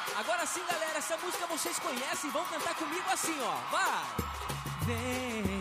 Agora sim, galera, essa música vocês conhecem, vão cantar comigo assim, ó. Vai! Vem